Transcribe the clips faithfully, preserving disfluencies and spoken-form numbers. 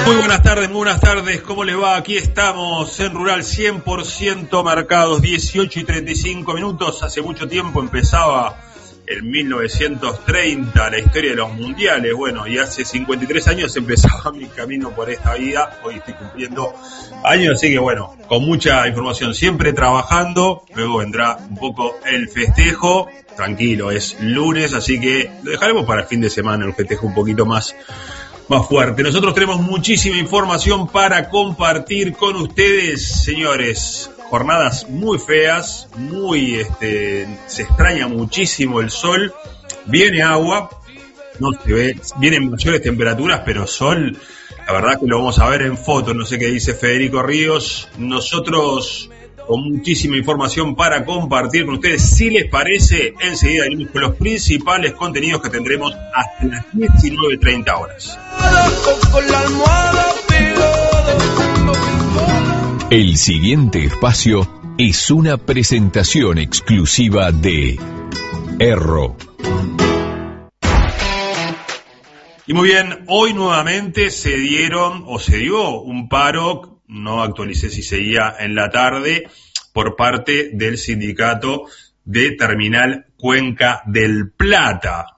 Muy buenas tardes, muy buenas tardes, ¿cómo le va? Aquí estamos en Rural cien por ciento marcados, dieciocho y treinta y cinco minutos. Hace mucho tiempo empezaba en mil novecientos treinta la historia de los mundiales, bueno, y hace cincuenta y tres años empezaba mi camino por esta vida. Hoy estoy cumpliendo años, así que bueno, con mucha información, siempre trabajando. Luego vendrá un poco el festejo, tranquilo, es lunes, así que lo dejaremos para el fin de semana, el festejo un poquito más más fuerte. Nosotros tenemos muchísima información para compartir con ustedes, señores. Jornadas muy feas, muy este, se extraña muchísimo el sol, viene agua, no se ve, vienen mayores temperaturas, pero sol, la verdad que lo vamos a ver en fotos, no sé qué dice Federico Ríos.Nosotros con muchísima información para compartir con ustedes. Si les parece, enseguida venimos con los principales contenidos que tendremos hasta las diecinueve treinta horas. El siguiente espacio es una presentación exclusiva de Erro. Y muy bien, hoy nuevamente se dieron o se dio un paro, no actualicé si seguía en la tarde, por parte del sindicato de Terminal Cuenca del Plata.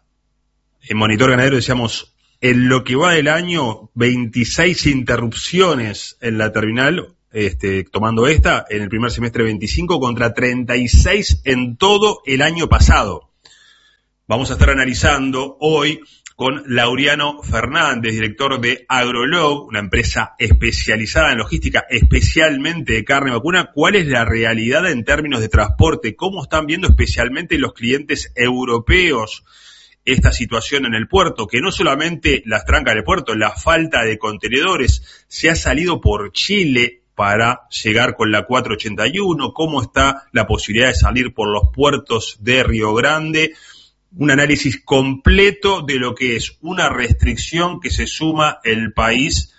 En Monitor Ganadero decíamos, en lo que va del año, veintiséis interrupciones en la terminal, este, tomando esta, en el primer semestre veinticinco contra treinta y seis en todo el año pasado. Vamos a estar analizando hoy con Laureano Fernández, director de Agrolog, una empresa especializada en logística, especialmente de carne vacuna, cuál es la realidad en términos de transporte, cómo están viendo especialmente los clientes europeos esta situación en el puerto, que no solamente las trancas del puerto, la falta de contenedores, se ha salido por Chile para llegar con la cuatrocientos ochenta y uno, cómo está la posibilidad de salir por los puertos de Río Grande. Un análisis completo de lo que es una restricción que se suma el país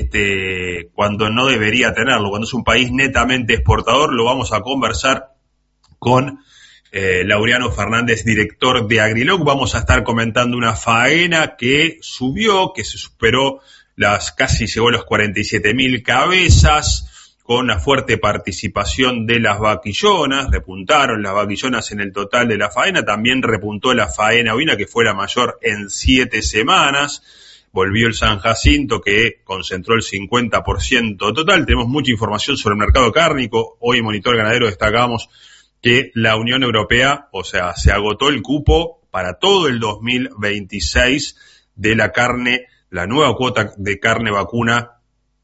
este, cuando no debería tenerlo, cuando es un país netamente exportador. Lo vamos a conversar con eh, Laureano Fernández, director de Agrilog. Vamos a estar comentando una faena que subió, que se superó las casi, llegó a los cuarenta y siete mil cabezas, con una fuerte participación de las vaquillonas. Repuntaron las vaquillonas en el total de la faena, también repuntó la faena ovina, que fue la mayor en siete semanas, volvió el San Jacinto, que concentró el cincuenta por ciento total. Tenemos mucha información sobre el mercado cárnico. Hoy en Monitor Ganadero destacamos que la Unión Europea, o sea, se agotó el cupo para todo el dos mil veintiséis de la carne, la nueva cuota de carne vacuna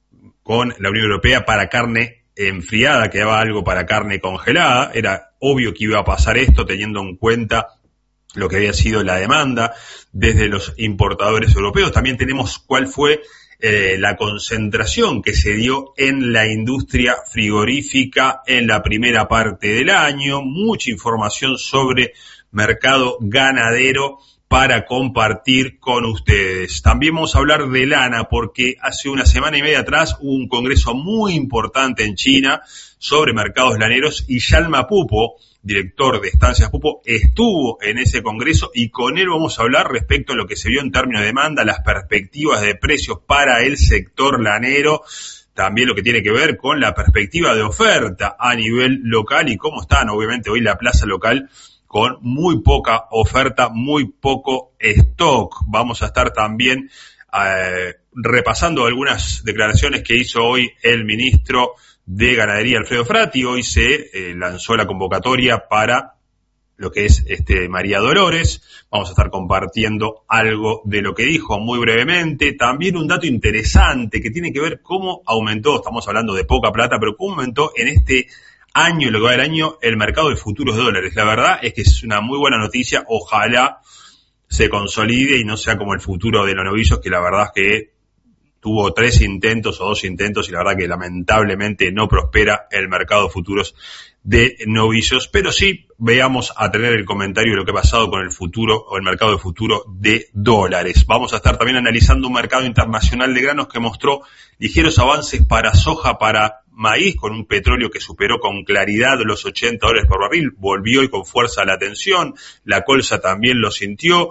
con la Unión Europea para carne enfriada, quedaba algo para carne congelada. Era obvio que iba a pasar esto teniendo en cuenta lo que había sido la demanda desde los importadores europeos. También tenemos cuál fue eh, la concentración que se dio en la industria frigorífica en la primera parte del año. Mucha información sobre mercado ganadero para compartir con ustedes. También vamos a hablar de lana, porque hace una semana y media atrás hubo un congreso muy importante en China sobre mercados laneros, y Yalma Pupo, director de Estancias Pupo, estuvo en ese congreso, y con él vamos a hablar respecto a lo que se vio en términos de demanda, las perspectivas de precios para el sector lanero, también lo que tiene que ver con la perspectiva de oferta a nivel local y cómo están, obviamente, hoy la plaza local con muy poca oferta, muy poco stock. Vamos a estar también eh, repasando algunas declaraciones que hizo hoy el ministro de Ganadería, Alfredo Frati. Hoy se eh, lanzó la convocatoria para lo que es este María Dolores. Vamos a estar compartiendo algo de lo que dijo muy brevemente. También un dato interesante que tiene que ver cómo aumentó, estamos hablando de poca plata, pero cómo aumentó en este año, lo que va del año, el mercado de futuros de dólares. La verdad es que es una muy buena noticia. Ojalá se consolide y no sea como el futuro de los novillos, que la verdad es que tuvo tres intentos o dos intentos y la verdad que lamentablemente no prospera el mercado de futuros de novillos. Pero sí, veamos a tener el comentario de lo que ha pasado con el futuro o el mercado de futuro de dólares. Vamos a estar también analizando un mercado internacional de granos que mostró ligeros avances para soja, para maíz, con un petróleo que superó con claridad los ochenta dólares por barril, volvió y con fuerza la tensión, la colza también lo sintió,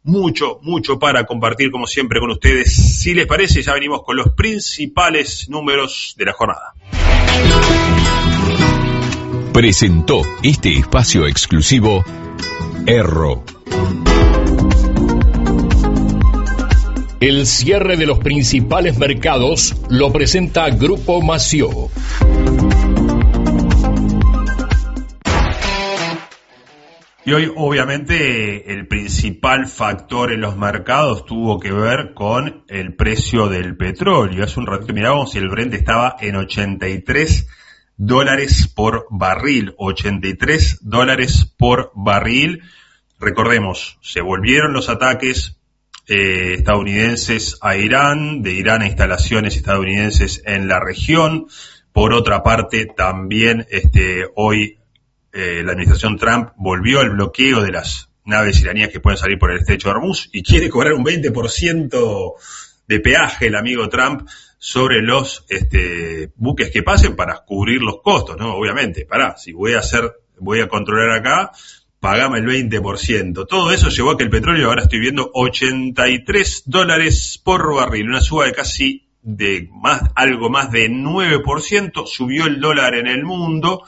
mucho, mucho para compartir como siempre con ustedes. Si les parece, ya venimos con los principales números de la jornada. Presentó este espacio exclusivo Erro. El cierre de los principales mercados lo presenta Grupo Massieu. Y hoy, obviamente, el principal factor en los mercados tuvo que ver con el precio del petróleo. Hace un ratito mirábamos y el Brent estaba en ochenta y tres dólares por barril. ochenta y tres dólares por barril. Recordemos, se volvieron los ataques Eh, estadounidenses a Irán, de Irán a instalaciones estadounidenses en la región. Por otra parte, también este, hoy eh, la administración Trump volvió al bloqueo de las naves iraníes que pueden salir por el estrecho de Hormuz y quiere cobrar un veinte por ciento de peaje el amigo Trump sobre los este, buques que pasen para cubrir los costos, ¿no? Obviamente, pará, si voy a hacer, voy a controlar acá, pagame el veinte por ciento. Todo eso llevó a que el petróleo, ahora estoy viendo ochenta y tres dólares por barril, una suba de casi de más, algo más de nueve por ciento, subió el dólar en el mundo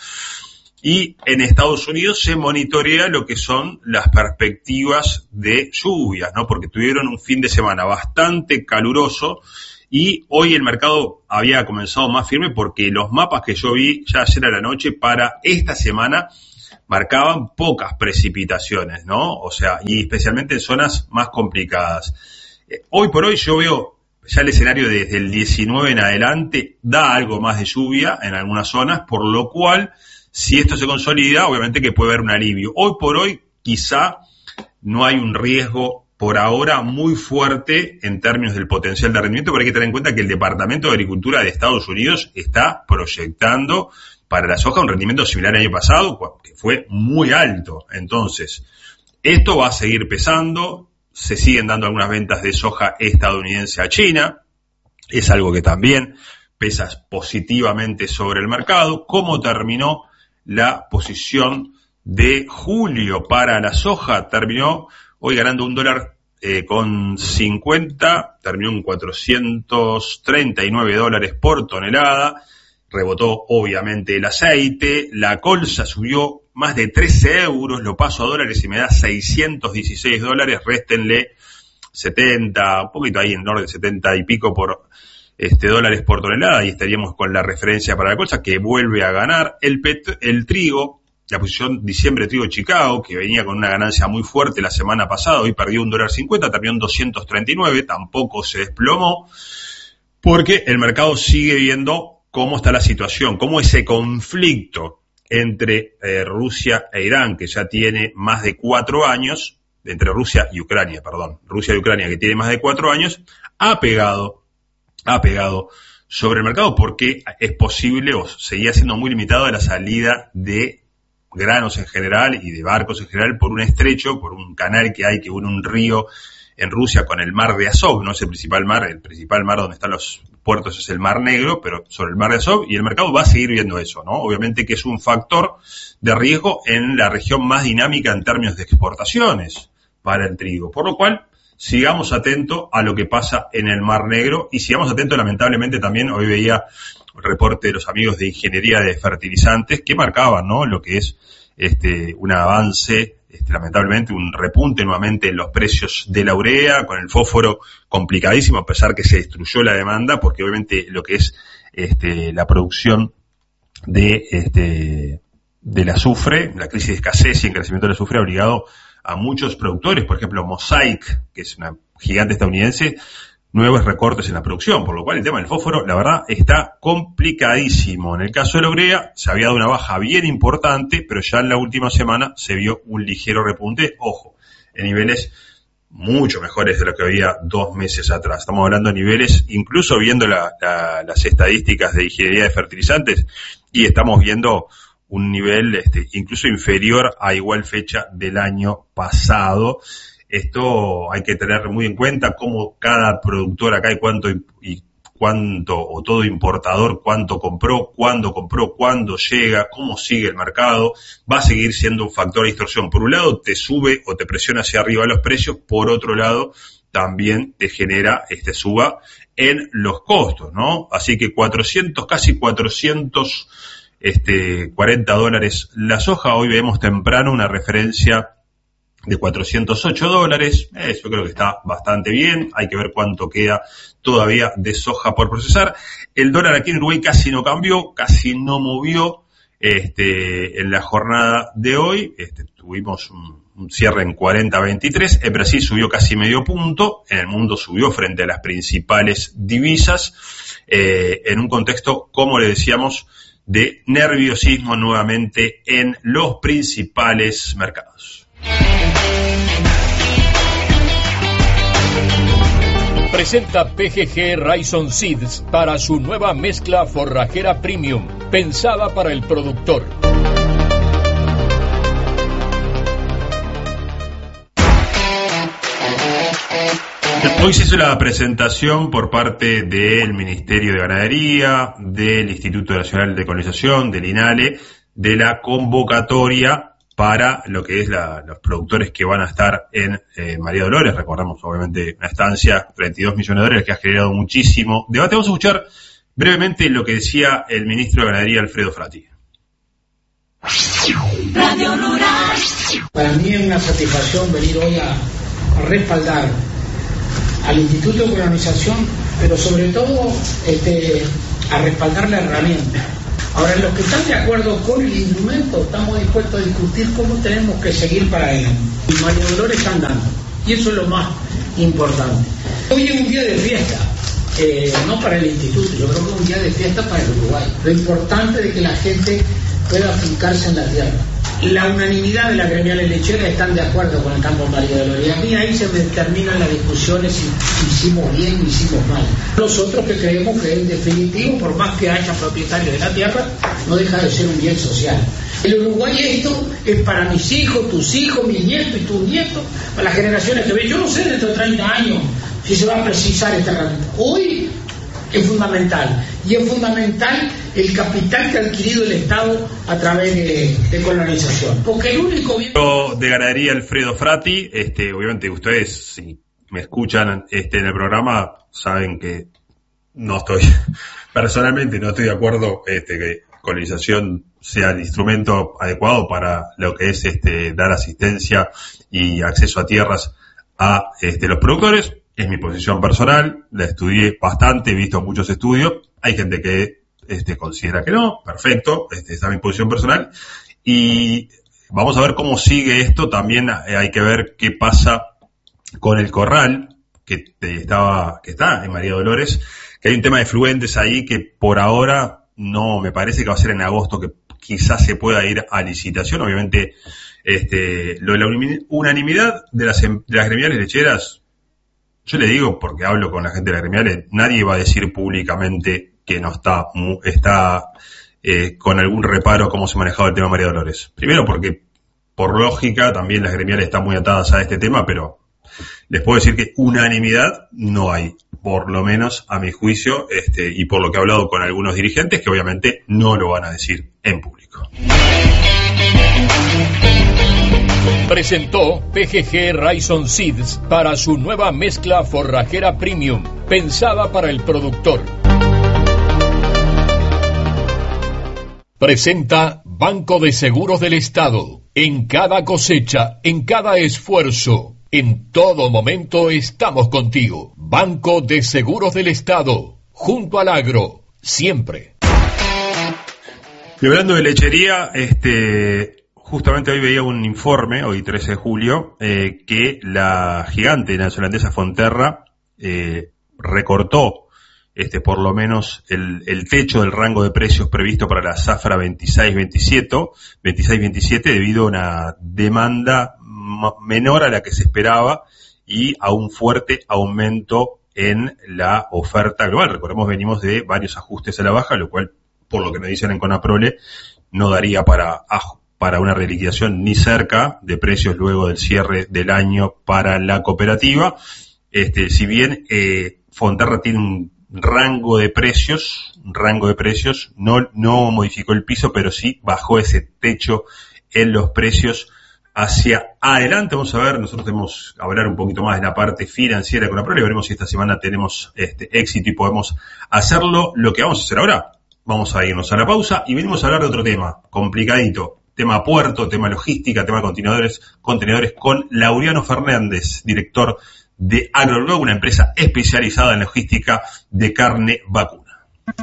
y en Estados Unidos se monitorea lo que son las perspectivas de lluvias, ¿no? Porque tuvieron un fin de semana bastante caluroso y hoy el mercado había comenzado más firme porque los mapas que yo vi ya ayer a la noche para esta semana marcaban pocas precipitaciones, ¿no? O sea, y especialmente en zonas más complicadas. Eh, hoy por hoy yo veo ya el escenario desde el diecinueve en adelante, da algo más de lluvia en algunas zonas, por lo cual, si esto se consolida, obviamente que puede haber un alivio. Hoy por hoy, quizá no hay un riesgo por ahora muy fuerte en términos del potencial de rendimiento, pero hay que tener en cuenta que el Departamento de Agricultura de Estados Unidos está proyectando para la soja un rendimiento similar al año pasado, que fue muy alto. Entonces, esto va a seguir pesando, se siguen dando algunas ventas de soja estadounidense a China, es algo que también pesa positivamente sobre el mercado. ¿Cómo terminó la posición de julio para la soja? Terminó hoy ganando un dólar eh, con cincuenta, terminó en cuatrocientos treinta y nueve dólares por tonelada. Rebotó obviamente el aceite, la colza subió más de trece euros, lo paso a dólares y me da seiscientos dieciséis dólares, réstenle setenta, un poquito ahí en el orden de setenta y pico por este dólares por tonelada y estaríamos con la referencia para la colza que vuelve a ganar. El, pet, el trigo, la posición diciembre trigo Chicago, que venía con una ganancia muy fuerte la semana pasada, hoy perdió un dólar cincuenta, terminó en doscientos treinta y nueve, tampoco se desplomó, porque el mercado sigue viendo cómo está la situación, cómo ese conflicto entre eh, Rusia e Irán, que ya tiene más de cuatro años, entre Rusia y Ucrania, perdón, Rusia y Ucrania, que tiene más de cuatro años, ha pegado, ha pegado sobre el mercado porque es posible o seguía siendo muy limitado la salida de granos en general y de barcos en general por un estrecho, por un canal que hay que une un río en Rusia con el mar de Azov, no es el principal mar, el principal mar donde están los puertos es el Mar Negro, pero sobre el Mar de Azov, y el mercado va a seguir viendo eso, ¿no? Obviamente que es un factor de riesgo en la región más dinámica en términos de exportaciones para el trigo, por lo cual sigamos atentos a lo que pasa en el Mar Negro y sigamos atentos, lamentablemente también, hoy veía el reporte de los amigos de Ingeniería de Fertilizantes que marcaban, ¿no?, lo que es este un avance, Este, lamentablemente un repunte nuevamente en los precios de la urea, con el fósforo complicadísimo, a pesar que se destruyó la demanda, porque obviamente lo que es este, la producción de este del azufre, la crisis de escasez y encarecimiento del azufre ha obligado a muchos productores, por ejemplo Mosaic, que es una gigante estadounidense, nuevos recortes en la producción, por lo cual el tema del fósforo, la verdad, está complicadísimo. En el caso de la urea, se había dado una baja bien importante, pero ya en la última semana se vio un ligero repunte, ojo, en niveles mucho mejores de lo que había dos meses atrás. Estamos hablando de niveles, incluso viendo la, la, las estadísticas de Ingeniería de Fertilizantes, y estamos viendo un nivel este, incluso inferior a igual fecha del año pasado. Esto hay que tener muy en cuenta cómo cada productor acá y cuánto y cuánto, o todo importador, cuánto compró, cuándo compró, cuándo llega, cómo sigue el mercado, va a seguir siendo un factor de distorsión. Por un lado te sube o te presiona hacia arriba los precios, por otro lado también te genera este suba en los costos, ¿no? Así que cuatrocientos, casi cuatrocientos este, cuarenta dólares la soja. Hoy vemos temprano una referencia de cuatrocientos ocho dólares, eh, yo creo que está bastante bien, hay que ver cuánto queda todavía de soja por procesar. El dólar aquí en Uruguay casi no cambió, casi no movió este, en la jornada de hoy, este, tuvimos un, un cierre en cuarenta veintitrés, en Brasil subió casi medio punto, en el mundo subió frente a las principales divisas, eh, en un contexto, como le decíamos, de nerviosismo nuevamente en los principales mercados. Presenta P G G Raíson Seeds para su nueva mezcla forrajera premium, pensada para el productor. Hoy se hizo la presentación por parte del Ministerio de Ganadería, del Instituto Nacional de Colonización, del INALE, de la convocatoria para lo que es la, los productores que van a estar en eh, María Dolores. Recordamos, obviamente, una estancia, treinta y dos millones de dólares, que ha generado muchísimo debate. Vamos a escuchar brevemente lo que decía el ministro de Ganadería, Alfredo Frati. Radio Rural. Para mí es una satisfacción venir hoy a, a respaldar al Instituto de Colonización, pero sobre todo este, a respaldar la herramienta. Ahora, los que están de acuerdo con el instrumento, estamos dispuestos a discutir cómo tenemos que seguir para adelante. Y María Dolores está andando, y eso es lo más importante. Hoy es un día de fiesta, eh, no para el instituto, yo creo que es un día de fiesta para el Uruguay. Lo importante es que la gente pueda fincarse en la tierra. La unanimidad de las gremiales lecheras están de acuerdo con el campo María Dolores. Y a mí ahí se me terminan las discusiones si hicimos bien o hicimos mal. Nosotros que creemos que en definitivo, por más que haya propietarios de la tierra, no deja de ser un bien social. En Uruguay esto es para mis hijos, tus hijos, mis nietos y tus nietos, para las generaciones que ven. Yo no sé dentro de treinta años si se va a precisar esta herramienta. Hoy es fundamental, y es fundamental el capital que ha adquirido el Estado a través de, de colonización, porque el único bien... De Ganadería, Alfredo Frati, este, obviamente ustedes, si me escuchan este, en el programa, saben que no estoy, personalmente no estoy de acuerdo este, que colonización sea el instrumento adecuado para lo que es este, dar asistencia y acceso a tierras a este, los productores. Es mi posición personal, la estudié bastante, he visto muchos estudios, hay gente que este, considera que no, perfecto, este, esa es mi posición personal, y vamos a ver cómo sigue esto. También hay que ver qué pasa con el corral, que estaba, que está en María Dolores, que hay un tema de fluentes ahí que por ahora no me parece que va a ser en agosto, que quizás se pueda ir a licitación. Obviamente, este, lo de la unanimidad de las, de las gremiales lecheras, yo le digo, porque hablo con la gente de la gremial, nadie va a decir públicamente que no está, está eh, con algún reparo a cómo se manejaba el tema María Dolores. Primero porque, por lógica, también las gremiales están muy atadas a este tema, pero les puedo decir que unanimidad no hay, por lo menos a mi juicio, este, y por lo que he hablado con algunos dirigentes, que obviamente no lo van a decir en público. Presentó P G G Raíson Seeds para su nueva mezcla forrajera premium, pensada para el productor. Presenta Banco de Seguros del Estado. En cada cosecha, en cada esfuerzo, en todo momento estamos contigo. Banco de Seguros del Estado, junto al agro, siempre. Y hablando de lechería, este... justamente hoy veía un informe, hoy trece de julio, eh, que la gigante neozelandesa Fonterra eh, recortó este por lo menos el, el techo del rango de precios previsto para la zafra veintiséis veintisiete debido a una demanda m- menor a la que se esperaba y a un fuerte aumento en la oferta global. Recordemos, venimos de varios ajustes a la baja, lo cual, por lo que nos dicen en Conaprole, no daría para ajustes para una reliquidación ni cerca de precios luego del cierre del año para la cooperativa. Este, si bien eh, Fonterra tiene un rango de precios, rango de precios, no, no modificó el piso, pero sí bajó ese techo en los precios hacia adelante. Vamos a ver, nosotros tenemos que hablar un poquito más de la parte financiera con la Prole, veremos si esta semana tenemos este éxito y podemos hacerlo. Lo que vamos a hacer ahora, vamos a irnos a la pausa y venimos a hablar de otro tema, complicadito, tema puerto, tema logística, tema contenedores, contenedores con Laureano Fernández, director de Agrolog, una empresa especializada en logística de carne vacuna.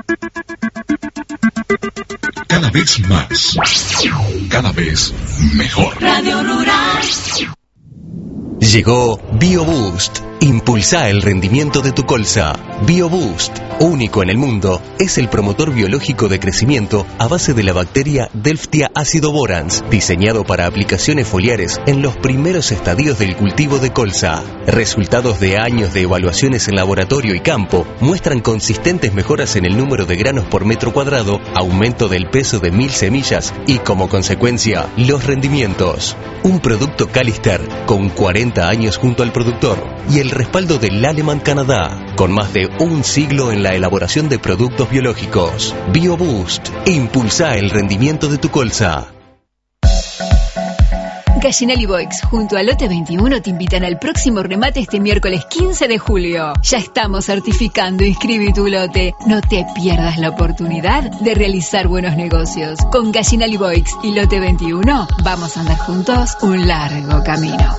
Cada vez más, cada vez mejor. Radio Rural. Llegó BioBoost. Impulsa el rendimiento de tu colza. BioBoost, único en el mundo, es el promotor biológico de crecimiento a base de la bacteria Delftia acidoborans, diseñado para aplicaciones foliares en los primeros estadios del cultivo de colza. Resultados de años de evaluaciones en laboratorio y campo muestran consistentes mejoras en el número de granos por metro cuadrado, aumento del peso de mil semillas y, como consecuencia, los rendimientos. Un producto Calister con cuarenta años junto al productor y el respaldo del Aleman Canadá, con más de un siglo en la elaboración de productos biológicos. BioBoost, impulsa el rendimiento de tu colza. Gallinal Boix, junto a Lote veintiuno, te invitan al próximo remate este miércoles quince de julio. Ya estamos certificando, inscribí tu lote. No te pierdas la oportunidad de realizar buenos negocios. Con Gallinal Boix y Lote veintiuno, vamos a andar juntos un largo camino.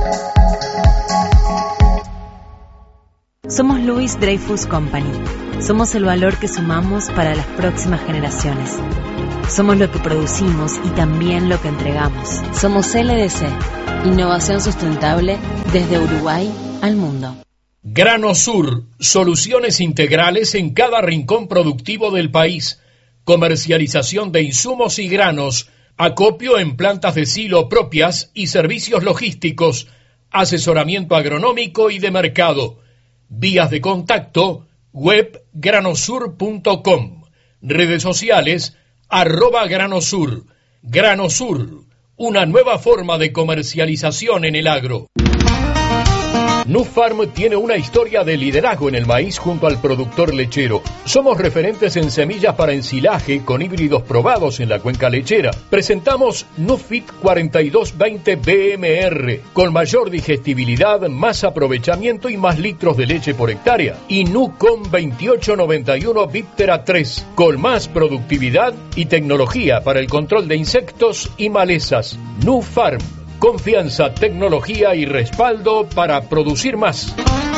Somos Louis Dreyfus Company. Somos el valor que sumamos para las próximas generaciones. Somos lo que producimos y también lo que entregamos. Somos L D C, innovación sustentable desde Uruguay al mundo. Granosur, soluciones integrales en cada rincón productivo del país. Comercialización de insumos y granos, acopio en plantas de silo propias y servicios logísticos, asesoramiento agronómico y de mercado. Vías de contacto, web granosur punto com, redes sociales, arroba granosur. Granosur, una nueva forma de comercialización en el agro. Nufarm tiene una historia de liderazgo en el maíz junto al productor lechero. Somos referentes en semillas para ensilaje con híbridos probados en la cuenca lechera. Presentamos Nufit cuarenta y dos veinte B M R con mayor digestibilidad, más aprovechamiento y más litros de leche por hectárea. Y Nucom veintiocho noventa y uno Viptera tres con más productividad y tecnología para el control de insectos y malezas. Nufarm. Confianza, tecnología y respaldo para producir más.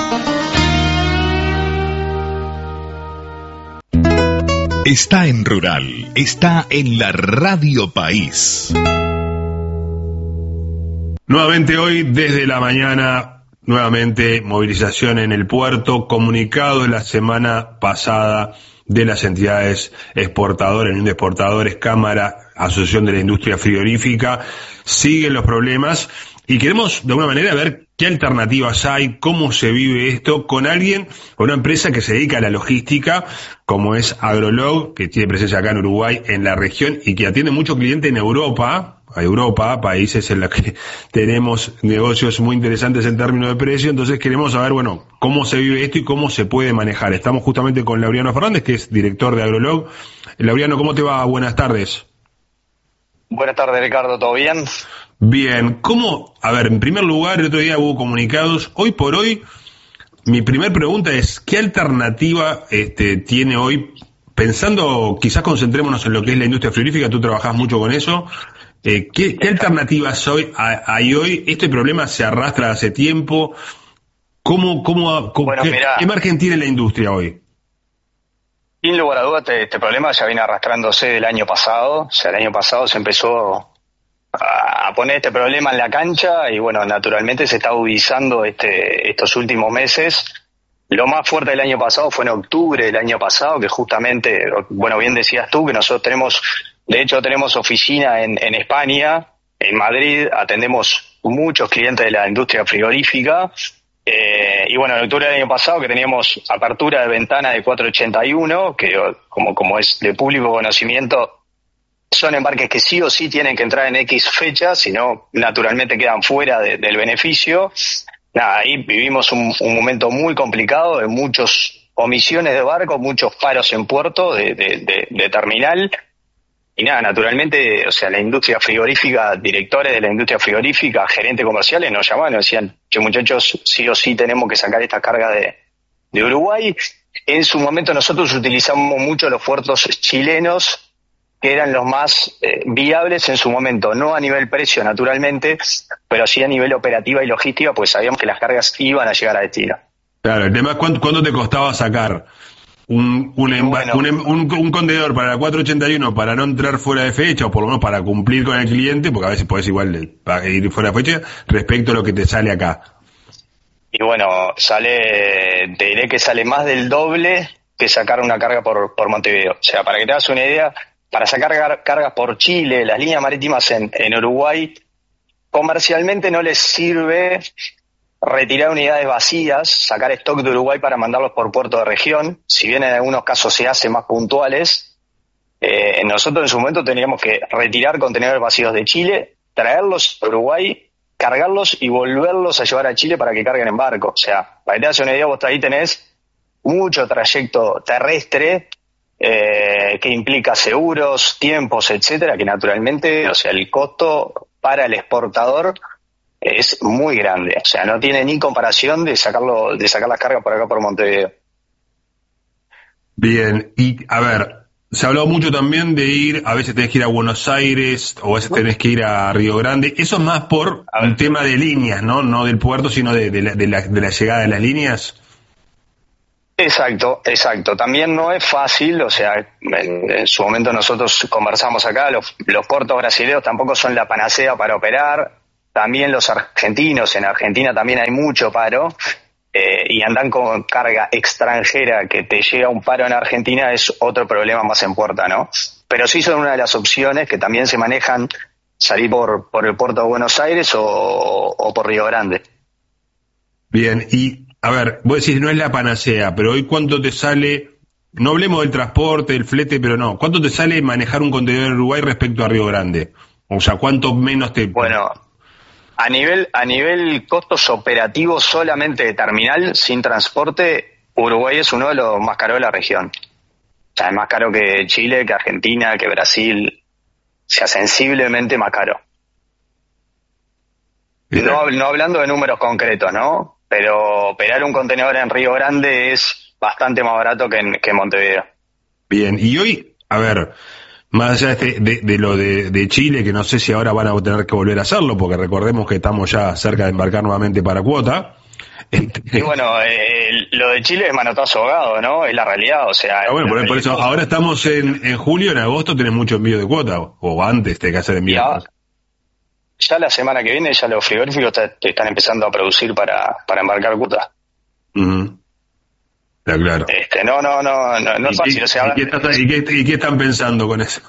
Está en Rural, está en la Radio País. Nuevamente hoy, desde la mañana, nuevamente movilización en el puerto, comunicado de la semana pasada de las entidades exportadoras, Unión de Exportadores, Cámara, Asociación de la Industria Frigorífica, siguen los problemas y queremos de alguna manera ver qué alternativas hay, cómo se vive esto con alguien, con una empresa que se dedica a la logística, como es Agrolog, que tiene presencia acá en Uruguay, en la región, y que atiende mucho cliente en Europa, a Europa, países en los que tenemos negocios muy interesantes en términos de precio. Entonces queremos saber, bueno, cómo se vive esto y cómo se puede manejar. Estamos justamente con Laureano Fernández, que es director de Agrolog. Laureano, ¿cómo te va? Buenas tardes. Buenas tardes, Ricardo, ¿todo bien? Bien, ¿cómo? A ver, en primer lugar, el otro día hubo comunicados. Hoy por hoy, mi primer pregunta es, ¿qué alternativa este, tiene hoy? Pensando, quizás concentrémonos en lo que es la industria frigorífica, tú trabajás mucho con eso. Eh, ¿qué, ¿Qué alternativas hoy, hay hoy? Este problema se arrastra hace tiempo. ¿Cómo, cómo, cómo bueno, qué, mirá, ¿Qué margen tiene la industria hoy? Sin lugar a dudas, este, este problema ya viene arrastrándose del año pasado. O sea, el año pasado se empezó a poner este problema en la cancha y, bueno, naturalmente se está agudizando este, estos últimos meses. Lo más fuerte del año pasado fue en octubre del año pasado, que justamente, bueno, bien decías tú, que nosotros tenemos, de hecho tenemos oficina en, en España, en Madrid, atendemos muchos clientes de la industria frigorífica. Eh, y bueno, en octubre del año pasado, que teníamos apertura de ventana de cuatro ochenta y uno, que como, como es de público conocimiento, son embarques que sí o sí tienen que entrar en X fechas, si no, naturalmente quedan fuera de, del beneficio. Nada, ahí vivimos un, un momento muy complicado de muchos omisiones de barco, muchos paros en puerto de, de, de, de terminal. Y nada, naturalmente, o sea, la industria frigorífica, directores de la industria frigorífica, gerentes comerciales nos llamaban y nos decían, che muchachos, sí o sí tenemos que sacar esta carga de, de Uruguay. En su momento nosotros utilizamos mucho los puertos chilenos, que eran los más eh, viables en su momento, no a nivel precio naturalmente, pero sí a nivel operativa y logística, pues sabíamos que las cargas iban a llegar a destino. Claro, el tema es cuánto, cuánto te costaba sacar un un, emba- Bueno. un, em- un, un contenedor para la cuatrocientos ochenta y uno para no entrar fuera de fecha, o por lo menos para cumplir con el cliente, porque a veces podés igual eh, pa- ir fuera de fecha, respecto a lo que te sale acá. Y bueno, sale, te diré que sale más del doble que sacar una carga por, por Montevideo. O sea, para que te hagas una idea, para sacar gar- cargas por Chile, las líneas marítimas en, en Uruguay, comercialmente no les sirve retirar unidades vacías, sacar stock de Uruguay para mandarlos por puerto de región, si bien en algunos casos se hace más puntuales. Eh, nosotros en su momento teníamos que retirar contenedores vacíos de Chile, traerlos a Uruguay, cargarlos y volverlos a llevar a Chile para que carguen en barco. O sea, para que te hagas una idea, vos ahí tenés mucho trayecto terrestre eh, que implica seguros, tiempos, etcétera, que naturalmente, o sea, el costo para el exportador es muy grande. O sea, no tiene ni comparación de sacarlo, de sacar las cargas por acá por Montevideo. Bien, y a ver, se ha hablado mucho también de ir, a veces tenés que ir a Buenos Aires, o a veces tenés que ir a Río Grande. Eso es más por un tema de líneas, ¿no? No del puerto, sino de, de, la, de, la, de la llegada de las líneas. Exacto, exacto. También no es fácil, o sea, en, en su momento nosotros conversamos acá, los, los puertos brasileños tampoco son la panacea para operar, también los argentinos, en Argentina también hay mucho paro, eh, y andan con carga extranjera, que te llega un paro en Argentina es otro problema más en puerta, ¿no? Pero sí son una de las opciones que también se manejan, salir por, por el puerto de Buenos Aires o, o por Río Grande. Bien, y a ver, vos decís no es la panacea, pero hoy cuánto te sale, no hablemos del transporte, del flete, pero no, ¿cuánto te sale manejar un contenedor en Uruguay respecto a Río Grande? O sea, ¿cuánto menos te...? Bueno, a nivel, a nivel costos operativos solamente de terminal, sin transporte, Uruguay es uno de los más caros de la región. O sea, es más caro que Chile, que Argentina, que Brasil, o sea, sensiblemente más caro. No, no hablando de números concretos, ¿no? Pero operar un contenedor en Río Grande es bastante más barato que en, que en Montevideo. Bien, y hoy, a ver, más allá de, este, de, de lo de, de Chile, que no sé si ahora van a tener que volver a hacerlo, porque recordemos que estamos ya cerca de embarcar nuevamente para cuota. Y bueno, eh, lo de Chile es manotazo ahogado, ¿no? Es la realidad, o sea... Ah, bueno, por, por eso, ahora estamos en, en julio, en agosto tenés mucho envío de cuota, o antes tenés que hacer envío. Ya, ya la semana que viene ya los frigoríficos te, te están empezando a producir para, para embarcar cuota. Uh-huh. Está claro. Este, no, no, no, no, no es fácil. Qué, o sea, ¿y, qué está, y, qué, ¿Y qué están pensando con eso?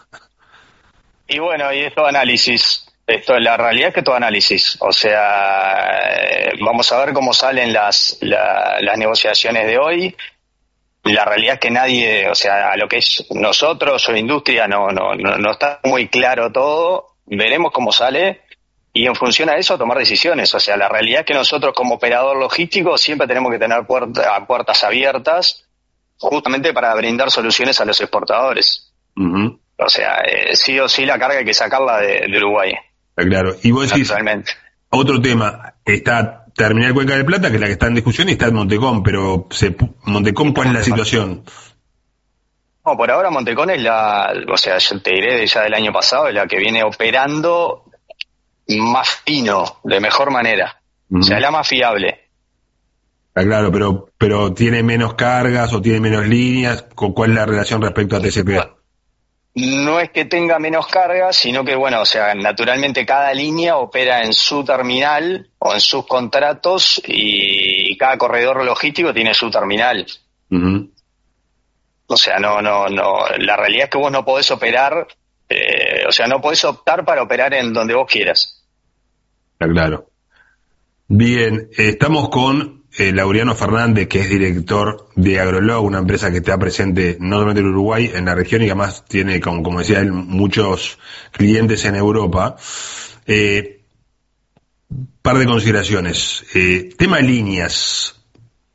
Y bueno, y esto análisis. Esto, la realidad es que todo análisis. O sea, eh, vamos a ver cómo salen las, la, las negociaciones de hoy. La realidad es que nadie, o sea, a lo que es nosotros o la industria no, no, no, no está muy claro todo. Veremos cómo sale y en función a eso tomar decisiones. O sea, la realidad es que nosotros como operador logístico siempre tenemos que tener puerta, puertas abiertas justamente para brindar soluciones a los exportadores. Uh-huh. O sea, eh, sí o sí la carga hay que sacarla de, de Uruguay. Claro, y vos decís, otro tema, está Terminal Cuenca del Plata, que es la que está en discusión, y está en Montecón, pero se, Montecón, ¿cuál es la situación? No, por ahora Montecón es la, o sea, yo te diré ya del año pasado, es la que viene operando más fino, de mejor manera, uh-huh. O sea, la más fiable. Ah, claro, pero, pero tiene menos cargas o tiene menos líneas, ¿cuál es la relación respecto a T C P? Bueno, no es que tenga menos cargas, sino que, bueno, o sea, naturalmente cada línea opera en su terminal o en sus contratos y cada corredor logístico tiene su terminal. Uh-huh. O sea, no, no, no. La realidad es que vos no podés operar, eh, o sea, no podés optar para operar en donde vos quieras. Está claro. Bien, estamos con Eh, Laureano Fernández, que es director de Agrolog, una empresa que está presente no solamente en Uruguay, en la región, y que además tiene, como, como decía él, muchos clientes en Europa. Eh, par de consideraciones. Eh, tema líneas.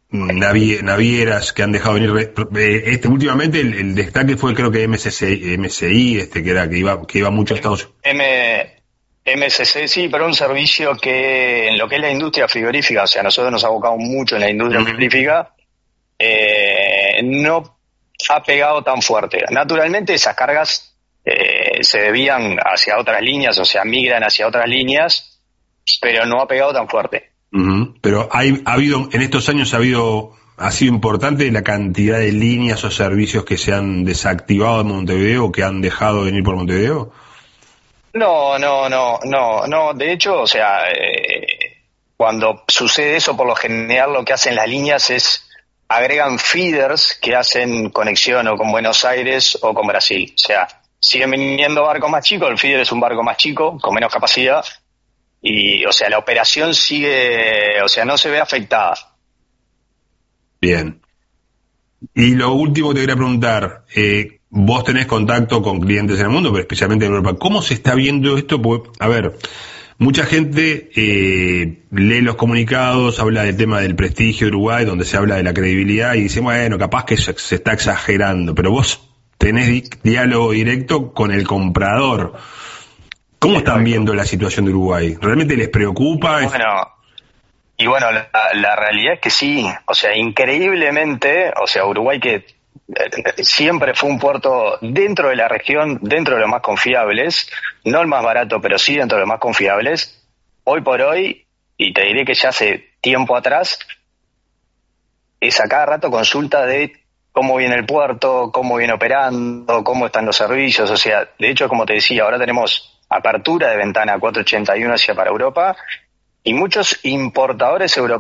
navi- navieras que han dejado venir. Este últimamente el, el destaque fue creo que M C C, M C I, este que era que iba que iba mucho a Estados Unidos. M, MSC, sí, pero un servicio que en lo que es la industria frigorífica, o sea, nosotros nos abocamos mucho en la industria uh-huh. frigorífica, eh, no ha pegado tan fuerte. Naturalmente esas cargas eh, se debían hacia otras líneas, o sea, migran hacia otras líneas, pero no ha pegado tan fuerte. Uh-huh. Pero hay, ha habido, en estos años ha habido, ha sido importante la cantidad de líneas o servicios que se han desactivado en Montevideo o que han dejado de venir por Montevideo. No, no, no, no, no. De hecho, o sea, eh, cuando sucede eso, por lo general lo que hacen las líneas es agregan feeders que hacen conexión o con Buenos Aires o con Brasil. O sea, siguen viniendo barcos más chicos, el feeder es un barco más chico, con menos capacidad, y, o sea, la operación sigue, o sea, no se ve afectada. Bien. Y lo último que te quería preguntar, eh, vos tenés contacto con clientes en el mundo, pero especialmente en Europa. ¿Cómo se está viendo esto? Porque, a ver, mucha gente eh, lee los comunicados, habla del tema del prestigio de Uruguay, donde se habla de la credibilidad, y dice, bueno, capaz que se, se está exagerando, pero vos tenés di- diálogo directo con el comprador. ¿Cómo están viendo la situación de Uruguay? ¿Realmente les preocupa? Bueno, y bueno, la, la realidad es que sí, o sea, increíblemente, o sea, Uruguay que siempre fue un puerto dentro de la región, dentro de los más confiables, no el más barato, pero sí dentro de los más confiables. Hoy por hoy, y te diré que ya hace tiempo atrás, es a cada rato consulta de cómo viene el puerto, cómo viene operando, cómo están los servicios. O sea, de hecho, como te decía, ahora tenemos apertura de ventana cuatrocientos ochenta y uno hacia para Europa, y muchos importadores europeos